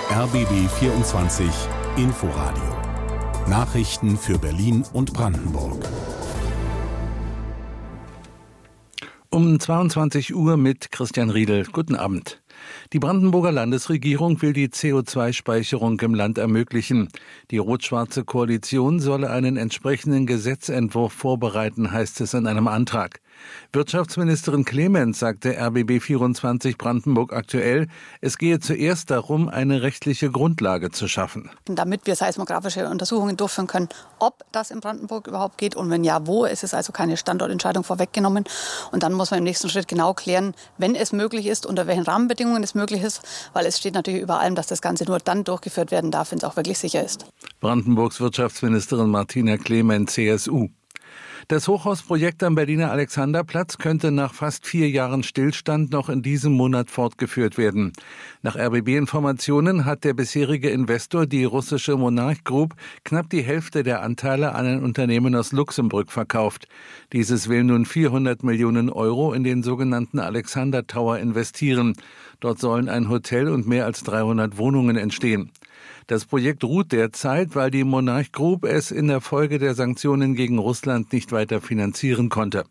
RBB 24 Inforadio. Nachrichten für Berlin und Brandenburg. Um 22 Uhr mit Christian Riedel. Guten Abend. Die Brandenburger Landesregierung will die CO2-Speicherung im Land ermöglichen. Die rot-schwarze Koalition solle einen entsprechenden Gesetzentwurf vorbereiten, heißt es in einem Antrag. Wirtschaftsministerin Clements sagte RBB 24 Brandenburg aktuell, es gehe zuerst darum, eine rechtliche Grundlage zu schaffen. Damit wir seismografische Untersuchungen durchführen können, ob das in Brandenburg überhaupt geht und wenn ja, wo. Es ist also keine Standortentscheidung vorweggenommen. Und dann muss man im nächsten Schritt genau klären, wenn es möglich ist, unter welchen Rahmenbedingungen es möglich ist, weil es steht natürlich über allem, dass das Ganze nur dann durchgeführt werden darf, wenn es auch wirklich sicher ist. Brandenburgs Wirtschaftsministerin Martina Clement, CSU. Das Hochhausprojekt am Berliner Alexanderplatz könnte nach fast 4 Jahren Stillstand noch in diesem Monat fortgeführt werden. Nach RBB-Informationen hat der bisherige Investor, die russische Monarch Group, knapp die Hälfte der Anteile an ein Unternehmen aus Luxemburg verkauft. Dieses will nun 400 Millionen Euro in den sogenannten Alexander Tower investieren. Dort sollen ein Hotel und mehr als 300 Wohnungen entstehen. Das Projekt ruht derzeit, weil die Monarch Group es in der Folge der Sanktionen gegen Russland nicht weiter finanzieren konnte.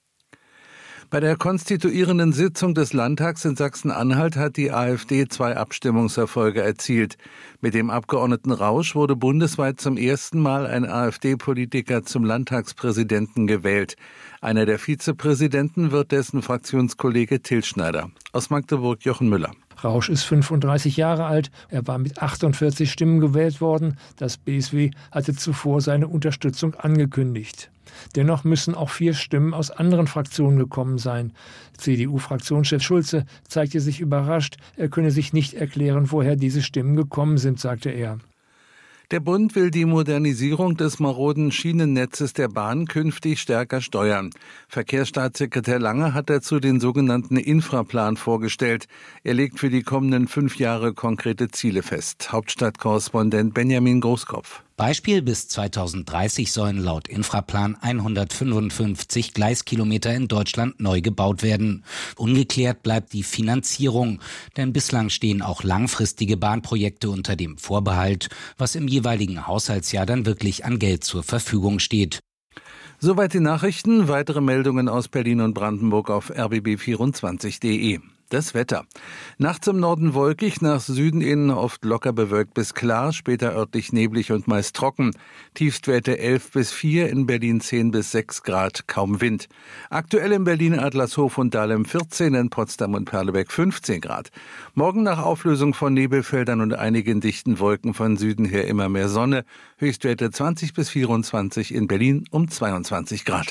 Bei der konstituierenden Sitzung des Landtags in Sachsen-Anhalt hat die AfD 2 Abstimmungserfolge erzielt. Mit dem Abgeordneten Rausch wurde bundesweit zum ersten Mal ein AfD-Politiker zum Landtagspräsidenten gewählt. Einer der Vizepräsidenten wird dessen Fraktionskollege Till Schneider. Aus Magdeburg Jochen Müller. Rausch ist 35 Jahre alt. Er war mit 48 Stimmen gewählt worden. Das BSW hatte zuvor seine Unterstützung angekündigt. Dennoch müssen auch 4 Stimmen aus anderen Fraktionen gekommen sein. CDU-Fraktionschef Schulze zeigte sich überrascht. Er könne sich nicht erklären, woher diese Stimmen gekommen sind, sagte er. Der Bund will die Modernisierung des maroden Schienennetzes der Bahn künftig stärker steuern. Verkehrsstaatssekretär Lange hat dazu den sogenannten Infraplan vorgestellt. Er legt für die kommenden 5 Jahre konkrete Ziele fest. Hauptstadtkorrespondent Benjamin Großkopf. Beispiel: bis 2030 sollen laut Infraplan 155 Gleiskilometer in Deutschland neu gebaut werden. Ungeklärt bleibt die Finanzierung, denn bislang stehen auch langfristige Bahnprojekte unter dem Vorbehalt, was im jeweiligen Haushaltsjahr dann wirklich an Geld zur Verfügung steht. Soweit die Nachrichten. Weitere Meldungen aus Berlin und Brandenburg auf rbb24.de. Das Wetter. Nachts im Norden wolkig, nach Süden innen oft locker bewölkt bis klar, später örtlich neblig und meist trocken. Tiefstwerte 11 bis 4, in Berlin 10 bis 6 Grad, kaum Wind. Aktuell in Berlin Adlershof und Dahlem 14, in Potsdam und Perleberg 15 Grad. Morgen nach Auflösung von Nebelfeldern und einigen dichten Wolken von Süden her immer mehr Sonne. Höchstwerte 20 bis 24, in Berlin um 22 Grad.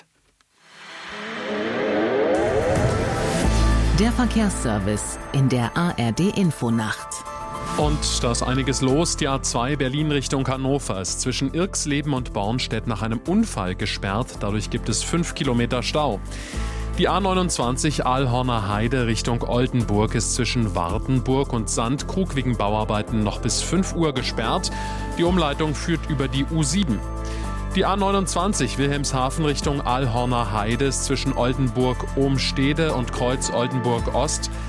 Der Verkehrsservice in der ARD-Infonacht. Und da ist einiges los. Die A2 Berlin Richtung Hannover ist zwischen Irxleben und Bornstedt nach einem Unfall gesperrt. Dadurch gibt es 5 Kilometer Stau. Die A29 Aalhorner Heide Richtung Oldenburg ist zwischen Wartenburg und Sandkrug wegen Bauarbeiten noch bis 5 Uhr gesperrt. Die Umleitung führt über die U7. Die A29 Wilhelmshaven Richtung Aalhorner Heide ist zwischen Oldenburg-Ohmstede und Kreuz Oldenburg Ost